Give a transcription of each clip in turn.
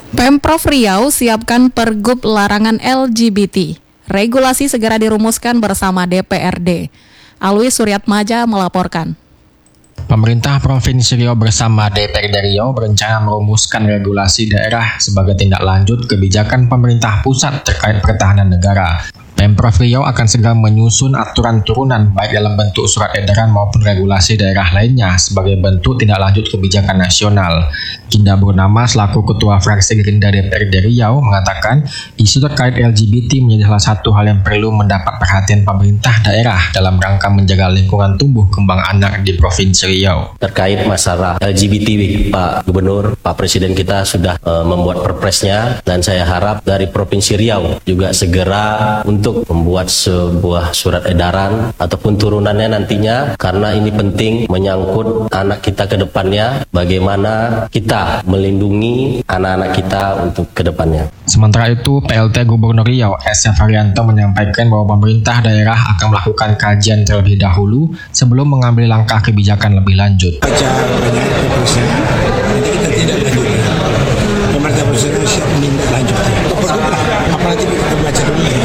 Pemprov Riau siapkan pergub larangan LGBT. Regulasi segera dirumuskan bersama DPRD. Alwi Suryatmaja melaporkan. Pemerintah Provinsi Riau bersama DPRD Riau berencana merumuskan regulasi daerah sebagai tindak lanjut kebijakan pemerintah pusat terkait pertahanan negara. Pemprov Riau akan segera menyusun aturan turunan baik dalam bentuk surat edaran maupun regulasi daerah lainnya sebagai bentuk tindak lanjut kebijakan nasional. Kinda Burnama selaku Ketua Fraksi Gerindra DPRD Riau mengatakan isu terkait LGBT menjadi salah satu hal yang perlu mendapat perhatian pemerintah daerah dalam rangka menjaga lingkungan tumbuh kembang anak di Provinsi Riau. Terkait masalah LGBT, Pak Gubernur, Pak Presiden kita sudah membuat perpresnya dan saya harap dari Provinsi Riau juga segera untuk membuat sebuah surat edaran ataupun turunannya nantinya, karena ini penting menyangkut anak kita ke depannya, bagaimana kita melindungi anak-anak kita untuk ke depannya. Sementara itu, PLT Gubernur Riau S. Haryanto menyampaikan bahwa pemerintah daerah akan melakukan kajian terlebih dahulu sebelum mengambil langkah kebijakan lebih lanjut. Baca banyak represi, nanti kita tidak lanjut. Pemerintah pusat siap lanjut. Apalagi kita baca dulu ya.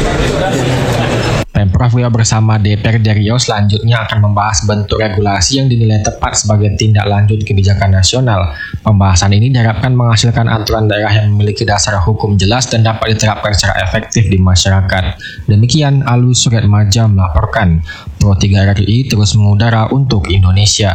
Pemprov Riau bersama DPRD Riau selanjutnya akan membahas bentuk regulasi yang dinilai tepat sebagai tindak lanjut kebijakan nasional. Pembahasan ini diharapkan menghasilkan aturan daerah yang memiliki dasar hukum jelas dan dapat diterapkan secara efektif di masyarakat. Demikian Alwi Suryatmaja melaporkan. Pro 3 RRI terus mengudara untuk Indonesia.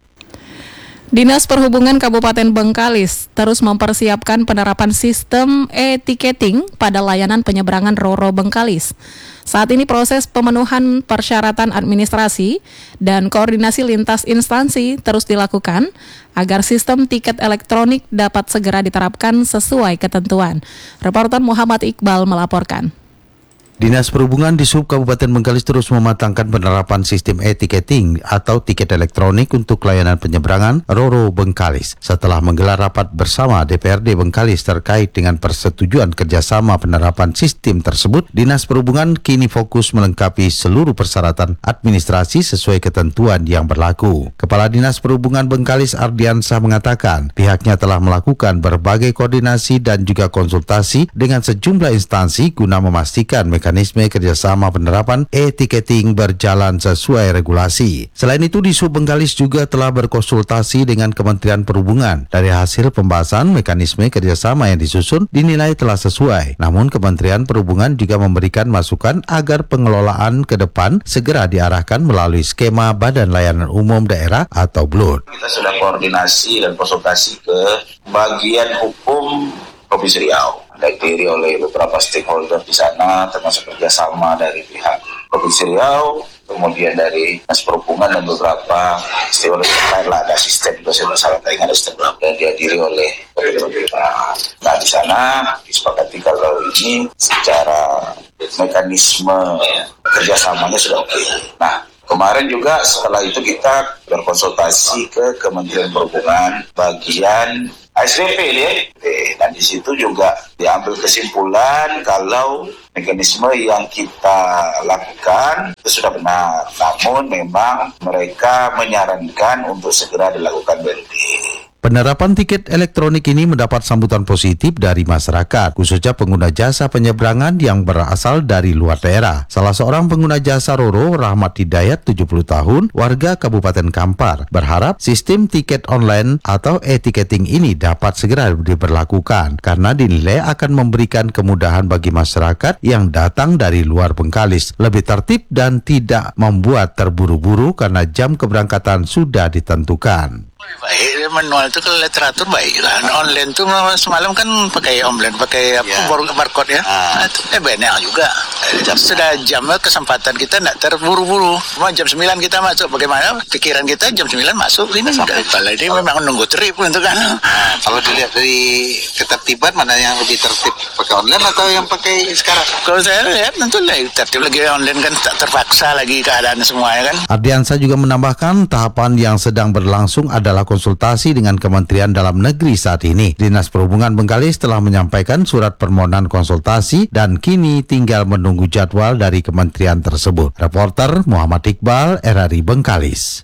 Dinas Perhubungan Kabupaten Bengkalis terus mempersiapkan penerapan sistem e-ticketing pada layanan penyeberangan Roro Bengkalis. Saat ini proses pemenuhan persyaratan administrasi dan koordinasi lintas instansi terus dilakukan agar sistem tiket elektronik dapat segera diterapkan sesuai ketentuan. Reporter Muhammad Iqbal melaporkan. Dinas Perhubungan di Sub Kabupaten Bengkalis terus mematangkan penerapan sistem e-ticketing atau tiket elektronik untuk layanan penyeberangan Roro Bengkalis. Setelah menggelar rapat bersama DPRD Bengkalis terkait dengan persetujuan kerjasama penerapan sistem tersebut, Dinas Perhubungan kini fokus melengkapi seluruh persyaratan administrasi sesuai ketentuan yang berlaku. Kepala Dinas Perhubungan Bengkalis Ardiansah mengatakan pihaknya telah melakukan berbagai koordinasi dan juga konsultasi dengan sejumlah instansi guna memastikan mekanisme kerjasama penerapan e-ticketing berjalan sesuai regulasi. Selain itu, di Sub Bengkalis juga telah berkonsultasi dengan Kementerian Perhubungan. Dari hasil pembahasan, mekanisme kerjasama yang disusun dinilai telah sesuai. Namun, Kementerian Perhubungan juga memberikan masukan agar pengelolaan ke depan segera diarahkan melalui skema Badan Layanan Umum Daerah atau BLUD. Kita sudah koordinasi dan konsultasi ke bagian hukum Provinsi Riau, dihadiri oleh beberapa stakeholder di sana, termasuk kerjasama dari pihak Provinsi Riau, kemudian dari Dinas Perhubungan dan beberapa stakeholder lain lah, ada asisten juga saya salah ingat asisten dan dihadiri oleh pemerintah. Nah, di sana disepakati kalau ini secara mekanisme kerjasamanya sudah oke. Nah, kemarin juga setelah itu kita berkonsultasi ke Kementerian Perhubungan bagian ASDP ya. Dan di situ juga diambil kesimpulan kalau mekanisme yang kita lakukan itu sudah benar. Namun memang mereka menyarankan untuk segera dilakukan BLT. Penerapan tiket elektronik ini mendapat sambutan positif dari masyarakat, khususnya pengguna jasa penyeberangan yang berasal dari luar daerah. Salah seorang pengguna jasa Roro, Rahmat Hidayat, 70 tahun, warga Kabupaten Kampar, berharap sistem tiket online atau e-ticketing ini dapat segera diberlakukan karena dinilai akan memberikan kemudahan bagi masyarakat yang datang dari luar Bengkalis, lebih tertib dan tidak membuat terburu-buru karena jam keberangkatan sudah ditentukan. Baik, manual itu kalau literatur baik lah. Online tuh semalam kan pakai online, pakai barcode ya. Itu banyak juga. Sudah jamnya kesempatan kita tidak terburu-buru. Cuma jam 9 kita masuk, bagaimana pikiran kita jam 9 masuk ini sudah. Kalau ini memang nunggu trip untuk kan. Kalau dilihat dari ketertiban mana yang lebih tertib, pakai online atau yang pakai sekarang? Kalau saya lihat tentu tertib lagi online kan, tak terpaksa lagi keadaan semua ya kan. Ardiansah juga menambahkan tahapan yang sedang berlangsung adalah konsultasi dengan Kementerian Dalam Negeri saat ini. Dinas Perhubungan Bengkalis telah menyampaikan surat permohonan konsultasi dan kini tinggal menunggu jadwal dari kementerian tersebut. Reporter Muhammad Iqbal, RRI Bengkalis.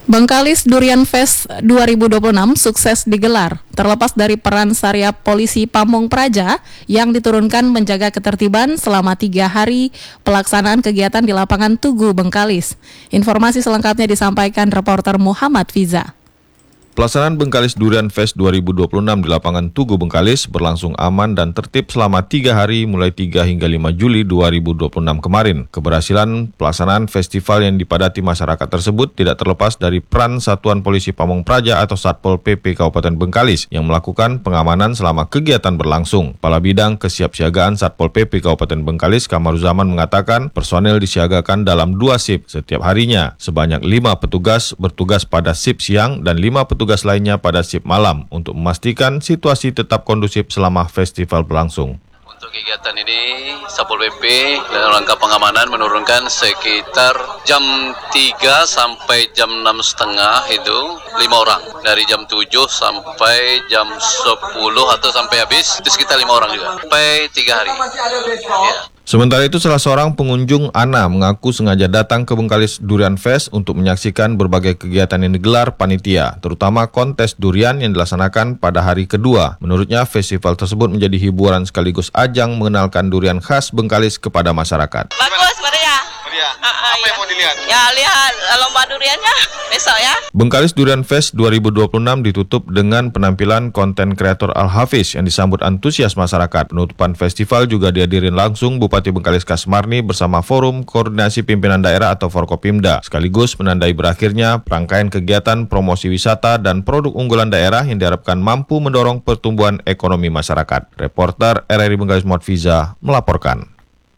Bengkalis Durian Fest 2026 sukses digelar. Terlepas dari peran Sariap Polisi Pamong Praja yang diturunkan menjaga ketertiban selama 3 hari pelaksanaan kegiatan di lapangan Tugu Bengkalis. Informasi selengkapnya disampaikan reporter Muhammad Fiza. Pelaksanaan Bengkalis Durian Fest 2026 di lapangan Tugu Bengkalis berlangsung aman dan tertib selama 3 hari mulai 3 hingga 5 Juli 2026 kemarin. Keberhasilan pelaksanaan festival yang dipadati masyarakat tersebut tidak terlepas dari peran Satuan Polisi Pamong Praja atau Satpol PP Kabupaten Bengkalis yang melakukan pengamanan selama kegiatan berlangsung. Kepala Bidang Kesiapsiagaan Satpol PP Kabupaten Bengkalis Kamaruzaman mengatakan personel disiagakan dalam 2 shift setiap harinya. Sebanyak 5 petugas bertugas pada shift siang dan 5 petugas lainnya pada shift malam untuk memastikan situasi tetap kondusif selama festival berlangsung. Untuk kegiatan ini, Satpol PP dalam rangka pengamanan menurunkan sekitar jam 3 sampai jam 6.30 itu 5 orang. Dari jam 7 sampai jam 10 atau sampai habis itu sekitar 5 orang juga. Sampai 3 hari. Ya. Sementara itu, salah seorang pengunjung, Ana, mengaku sengaja datang ke Bengkalis Durian Fest untuk menyaksikan berbagai kegiatan yang digelar panitia, terutama kontes durian yang dilaksanakan pada hari kedua. Menurutnya, festival tersebut menjadi hiburan sekaligus ajang mengenalkan durian khas Bengkalis kepada masyarakat. Bagus, meriah. Apa yang mau dilihat? Ya, lihat lomba duriannya besok ya. Bengkalis Durian Fest 2026 ditutup dengan penampilan konten kreator Al-Hafiz yang disambut antusias masyarakat. Penutupan festival juga dihadirin langsung Bupati Bengkalis Kasmarni bersama Forum Koordinasi Pimpinan Daerah atau Forkopimda, sekaligus menandai berakhirnya rangkaian kegiatan promosi wisata dan produk unggulan daerah yang diharapkan mampu mendorong pertumbuhan ekonomi masyarakat. Reporter RRI Bengkalis Muhammad Fiza melaporkan.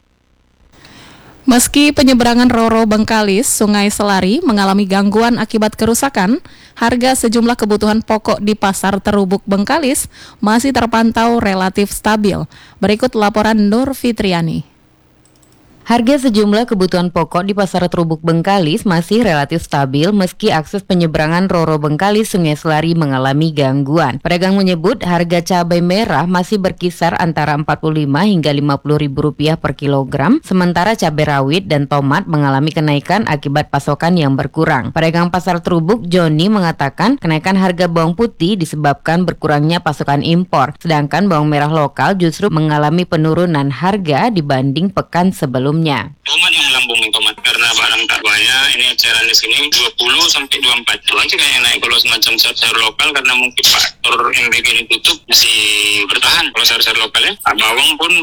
Meski penyeberangan Roro Bengkalis, Sungai Selari mengalami gangguan akibat kerusakan, harga sejumlah kebutuhan pokok di Pasar Terubuk Bengkalis masih terpantau relatif stabil. Berikut laporan Nur Fitriani. Harga sejumlah kebutuhan pokok di Pasar Terubuk Bengkalis masih relatif stabil meski akses penyeberangan Roro Bengkalis Sungai Selari mengalami gangguan. Pedagang menyebut harga cabai merah masih berkisar antara Rp45 hingga Rp50.000 per kilogram, sementara cabai rawit dan tomat mengalami kenaikan akibat pasokan yang berkurang. Pedagang Pasar Terubuk Joni mengatakan kenaikan harga bawang putih disebabkan berkurangnya pasokan impor, sedangkan bawang merah lokal justru mengalami penurunan harga dibanding pekan sebelumnya. Tomat yang melambung tomat karena barang tak banyak. Ini eceran di sini 20 sampai 24. Cuman sih kayak naik kalau semacam sayur lokal karena mungkin faktor MBG ini tutup masih bertahan kalau sayur lokal ya. Bawang pun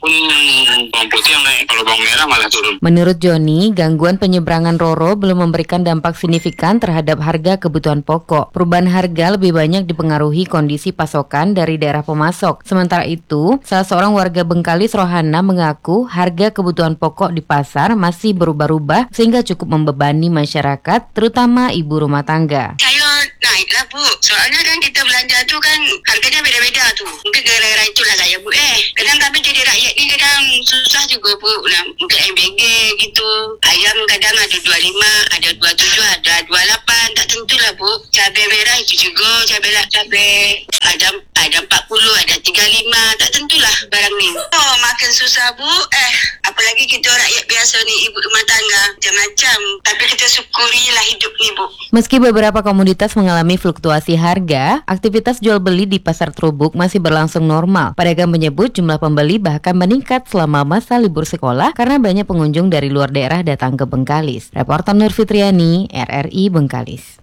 bawang putih yang naik, kalau bawang merah malah turun. Menurut Joni, gangguan penyeberangan Roro belum memberikan dampak signifikan terhadap harga kebutuhan pokok. Perubahan harga lebih banyak dipengaruhi kondisi pasokan dari daerah pemasok. Sementara itu, salah seorang warga Bengkalis Rohana mengaku harga kebutuhan pokok di pasar masih berubah-ubah sehingga cukup membebani masyarakat, terutama ibu rumah tangga. Sayur naiklah Bu, soalnya kan kita belanja tuh kan harganya beda-beda tuh. Mungkin gara-gara itulah kayak Bu. Kadang kami jadi rakyat ni kadang susah juga Bu. Nah, mungkin MBG gitu. Ayam kadang ada 25, ada 27, ada 28. Tak tentulah Bu. Cabai merah itu juga, cabai ada 40, ada 35. Tak tentulah barang ni. Oh, makin susah Bu. Apalagi kita rakyat biasa ni, ibu rumah tangga, macam-macam. Tapi kita syukurilah hidup ni Bu. Meski beberapa komoditas mengalami fluktuasi harga, aktivitas jual beli di Pasar Terubuk masih berlangsung normal. Pedagang menyebut jumlah pembeli bahkan meningkat selama masa libur sekolah karena banyak pengunjung dari luar daerah datang ke Bengkalis. Reporter Nur Fitriani, RRI Bengkalis.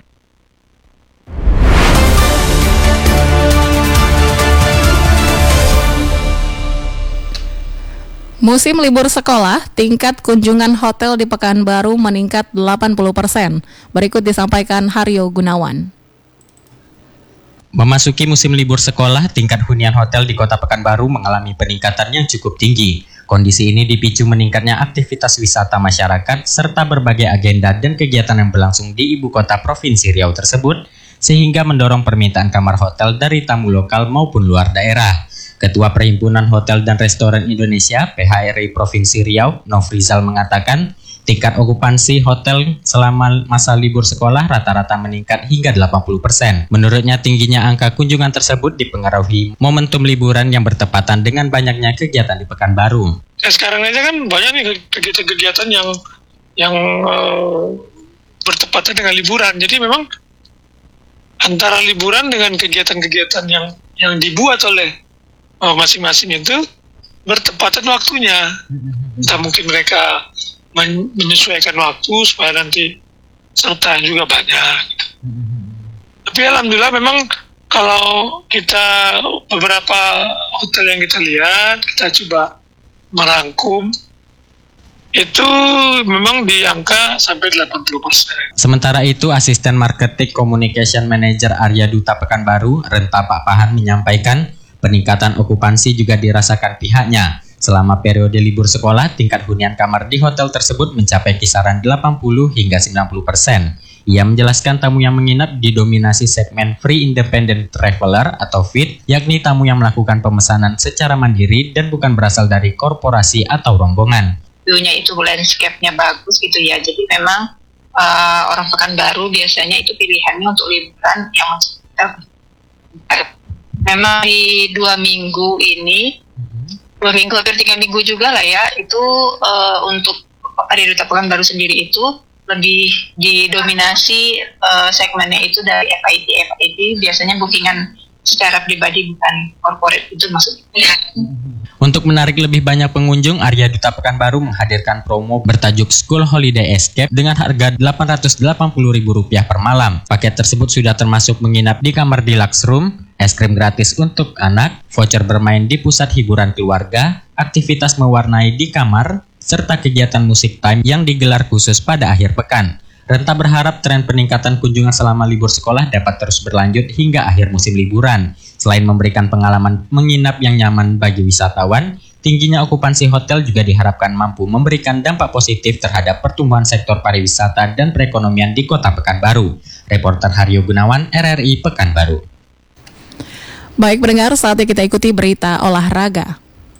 Musim libur sekolah, tingkat kunjungan hotel di Pekanbaru meningkat 80%. Berikut disampaikan Haryo Gunawan. Memasuki musim libur sekolah, tingkat hunian hotel di Kota Pekanbaru mengalami peningkatan yang cukup tinggi. Kondisi ini dipicu meningkatnya aktivitas wisata masyarakat serta berbagai agenda dan kegiatan yang berlangsung di ibu kota Provinsi Riau tersebut, sehingga mendorong permintaan kamar hotel dari tamu lokal maupun luar daerah. Ketua Perhimpunan Hotel dan Restoran Indonesia (PHRI) Provinsi Riau, Nofrizal mengatakan, tingkat okupansi hotel selama masa libur sekolah rata-rata meningkat hingga 80%. Menurutnya, tingginya angka kunjungan tersebut dipengaruhi momentum liburan yang bertepatan dengan banyaknya kegiatan di Pekanbaru. Sekarang aja kan banyak nih kegiatan-kegiatan yang bertepatan bertepatan dengan liburan. Jadi memang antara liburan dengan kegiatan-kegiatan yang dibuat oleh masing-masing itu bertepatan waktunya. Entah mungkin mereka menyesuaikan waktu supaya nanti serta juga banyak. Tapi alhamdulillah memang kalau kita beberapa hotel yang kita lihat, kita coba merangkum, itu memang di angka sampai 80%. Sementara itu, Asisten Marketing Communication Manager Arya Duta Pekanbaru, Renta Pak Pahan menyampaikan peningkatan okupansi juga dirasakan pihaknya. Selama periode libur sekolah, tingkat hunian kamar di hotel tersebut mencapai kisaran 80 hingga 90%. Ia menjelaskan tamu yang menginap didominasi segmen Free Independent Traveler atau FIT, yakni tamu yang melakukan pemesanan secara mandiri dan bukan berasal dari korporasi atau rombongan. View-nya itu landscape-nya bagus gitu ya, jadi memang orang Pekanbaru biasanya itu pilihannya untuk liburan yang memang di 2 minggu ini, 2 minggu hampir 3 minggu juga lah ya, itu untuk Arya Duta Pekanbaru sendiri itu lebih didominasi segmennya itu dari FIT biasanya bookingan secara pribadi bukan corporate itu maksudnya. Untuk menarik lebih banyak pengunjung, Arya Duta Pekanbaru menghadirkan promo bertajuk School Holiday Escape dengan harga Rp880.000 per malam. Paket tersebut sudah termasuk menginap di kamar deluxe room, es krim gratis untuk anak, voucher bermain di pusat hiburan keluarga, aktivitas mewarnai di kamar, serta kegiatan musik time yang digelar khusus pada akhir pekan. Renta berharap tren peningkatan kunjungan selama libur sekolah dapat terus berlanjut hingga akhir musim liburan. Selain memberikan pengalaman menginap yang nyaman bagi wisatawan, tingginya okupansi hotel juga diharapkan mampu memberikan dampak positif terhadap pertumbuhan sektor pariwisata dan perekonomian di Kota Pekanbaru. Reporter Haryo Gunawan, RRI Pekanbaru. Baik pendengar, saatnya kita ikuti berita olahraga.